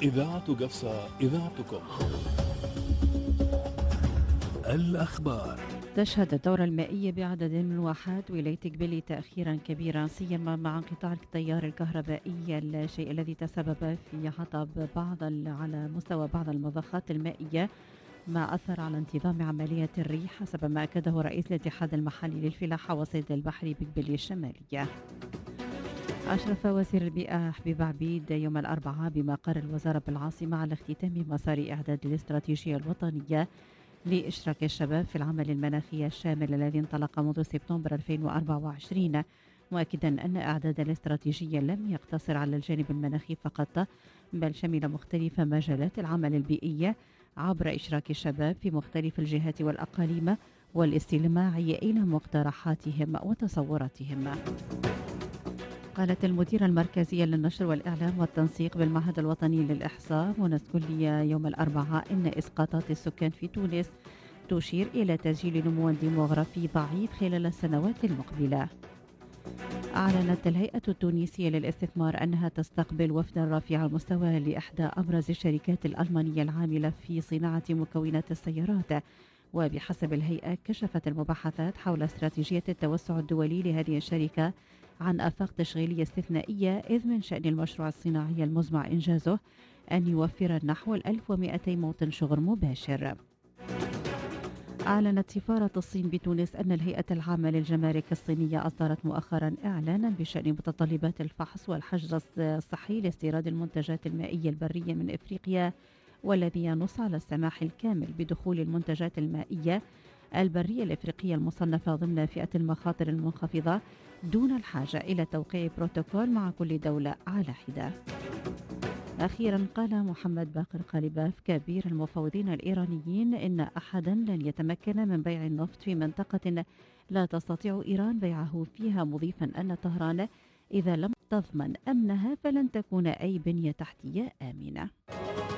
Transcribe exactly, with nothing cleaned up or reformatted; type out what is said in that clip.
إذاعة قفصة، إذاعتكم. الأخبار. تشهد الدورة المائية بعدد من واحات ولاية قبلي تأخيرا كبيرا، سيما مع انقطاع التيار الكهربائي، الشيء الذي تسبب في عطب بعض على مستوى بعض المضخات المائية، ما أثر على انتظام عملية الري حسب ما أكده رئيس الاتحاد المحلي للفلاحة والصيد البحري بقبلي الشمالية. أشرف وزير البيئة حبيب عبيد يوم الأربعاء بمقر الوزارة بالعاصمة على اختتام مسار إعداد الاستراتيجية الوطنية لإشراك الشباب في العمل المناخي الشامل الذي انطلق منذ سبتمبر ألفين وأربعة وعشرين، مؤكدا أن إعداد الاستراتيجية لم يقتصر على الجانب المناخي فقط، بل شمل مختلف مجالات العمل البيئية عبر إشراك الشباب في مختلف الجهات والأقاليم والاستماع إلى مقترحاتهم وتصوراتهم. قالت المديرة المركزية للنشر والإعلام والتنسيق بالمعهد الوطني للإحصاء منى الكلية يوم الأربعاء إن إسقاطات السكان في تونس تشير إلى تسجيل نمو ديموغرافي ضعيف خلال السنوات المقبلة. أعلنت الهيئة التونسية للاستثمار أنها تستقبل وفدا رافع المستوى لإحدى أبرز الشركات الألمانية العاملة في صناعة مكونات السيارات، وبحسب الهيئة كشفت المباحثات حول استراتيجية التوسع الدولي لهذه الشركة عن آفاق تشغيلية استثنائية، إذ من شأن المشروع الصناعي المزمع إنجازه أن يوفر نحو ألف ومئتين موطن شغل مباشر. أعلنت سفارة الصين بتونس أن الهيئة العامة للجمارك الصينية أصدرت مؤخرا إعلانا بشأن متطلبات الفحص والحجر الصحي لاستيراد المنتجات المائية البرية من إفريقيا، والذي ينص على السماح الكامل بدخول المنتجات المائية البرية الإفريقية المصنفة ضمن فئة المخاطر المنخفضة دون الحاجة إلى توقيع بروتوكول مع كل دولة على حدة. أخيرا قال محمد باقر قالباف كبير المفوضين الإيرانيين إن أحدا لن يتمكن من بيع النفط في منطقة لا تستطيع إيران بيعه فيها، مضيفا أن طهران إذا لم تضمن أمنها فلن تكون أي بنية تحتية آمنة.